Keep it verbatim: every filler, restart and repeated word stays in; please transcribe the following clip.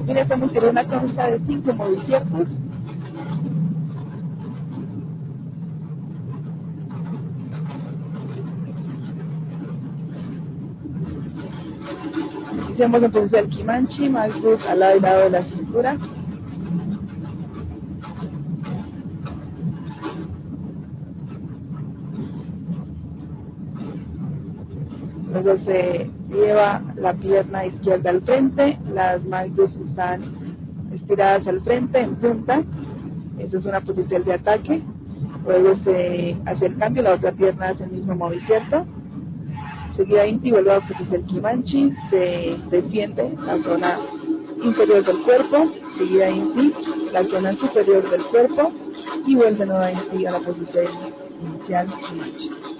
Mira, estamos en una consta de cinco movimientos. Hacemos entonces el Kimanchi, más dos al lado y lado de la cintura. Luego se lleva la pierna izquierda al frente, las manos están estiradas al frente en punta. Esa es una posición de ataque. Luego se hace el cambio, la otra pierna hace el mismo movimiento. Seguida Inti vuelve a ofrecer el Kimanchi, se defiende la zona inferior del cuerpo, seguida Inti la zona superior del cuerpo y vuelve nuevamente a la posición inicial Kimanchi.